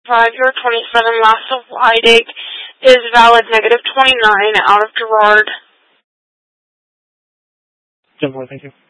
your 27 last of Leidig is valid -29 out of Gerard. 10-4, thank you.